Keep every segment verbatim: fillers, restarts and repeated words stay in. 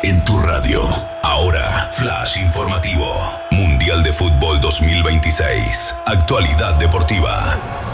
en tu radio. Ahora, Flash Informativo. Mundial de Fútbol dos mil veintiséis. Actualidad deportiva.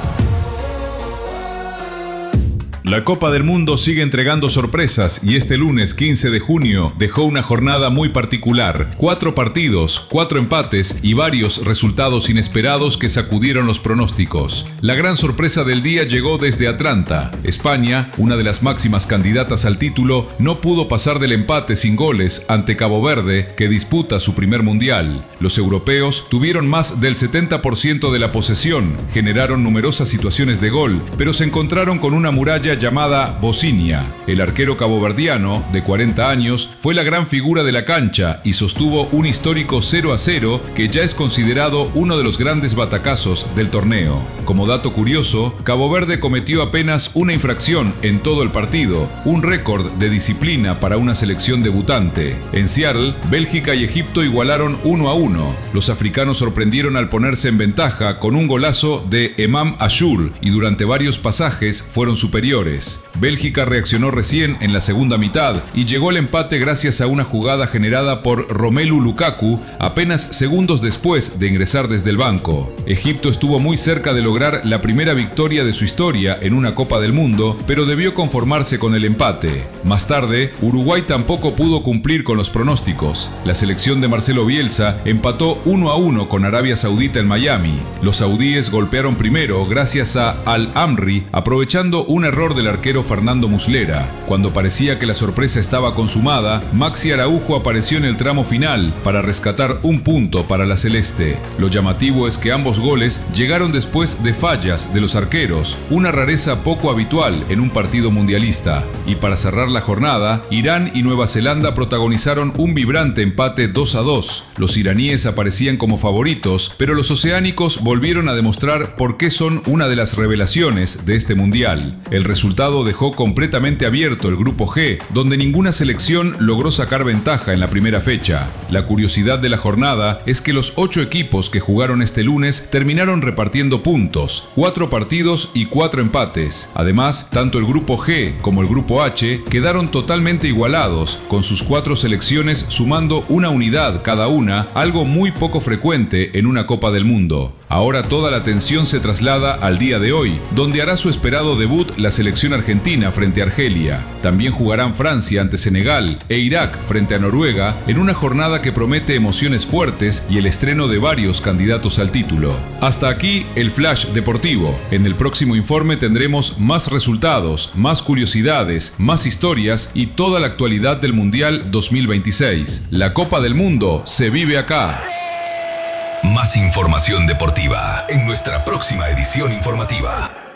La Copa del Mundo sigue entregando sorpresas y este lunes quince de junio dejó una jornada muy particular. Cuatro partidos, cuatro empates y varios resultados inesperados que sacudieron los pronósticos. La gran sorpresa del día llegó desde Atlanta. España, una de las máximas candidatas al título, no pudo pasar del empate sin goles ante Cabo Verde, que disputa su primer mundial. Los europeos tuvieron más del setenta por ciento de la posesión, generaron numerosas situaciones de gol, pero se encontraron con una muralla llamada Bocinia. El arquero caboverdiano, de cuarenta años, fue la gran figura de la cancha y sostuvo un histórico cero a cero que ya es considerado uno de los grandes batacazos del torneo. Como dato curioso, Cabo Verde cometió apenas una infracción en todo el partido, un récord de disciplina para una selección debutante. En Seattle, Bélgica y Egipto igualaron uno a uno. Los africanos sorprendieron al ponerse en ventaja con un golazo de Emam Ashur y durante varios pasajes fueron superiores. Bélgica reaccionó recién en la segunda mitad y llegó al empate gracias a una jugada generada por Romelu Lukaku apenas segundos después de ingresar desde el banco. Egipto estuvo muy cerca de lograr la primera victoria de su historia en una Copa del Mundo, pero debió conformarse con el empate. Más tarde, Uruguay tampoco pudo cumplir con los pronósticos. La selección de Marcelo Bielsa empató uno a uno con Arabia Saudita en Miami. Los saudíes golpearon primero gracias a Al-Amri, aprovechando un error del arquero Fernando Muslera. Cuando parecía que la sorpresa estaba consumada, Maxi Araujo apareció en el tramo final para rescatar un punto para la celeste. Lo llamativo es que ambos goles llegaron después de fallas de los arqueros, una rareza poco habitual en un partido mundialista. Y para cerrar la jornada, Irán y Nueva Zelanda protagonizaron un vibrante empate dos a dos. Los iraníes aparecían como favoritos, pero los oceánicos volvieron a demostrar por qué son una de las revelaciones de este mundial. El resultado dejó completamente abierto el grupo G, donde ninguna selección logró sacar ventaja en la primera fecha. La curiosidad de la jornada es que los ocho equipos que jugaron este lunes terminaron repartiendo puntos, cuatro partidos y cuatro empates. Además, tanto el grupo G como el grupo H quedaron totalmente igualados, con sus cuatro selecciones sumando una unidad cada una, algo muy poco frecuente en una Copa del Mundo. Ahora toda la atención se traslada al día de hoy, donde hará su esperado debut la selección argentina frente a Argelia. También jugarán Francia ante Senegal e Irak frente a Noruega en una jornada que promete emociones fuertes y el estreno de varios candidatos al título. Hasta aquí el Flash Deportivo. En el próximo informe tendremos más resultados, más curiosidades, más historias y toda la actualidad del Mundial dos mil veintiséis. La Copa del Mundo se vive acá. Más información deportiva en nuestra próxima edición informativa.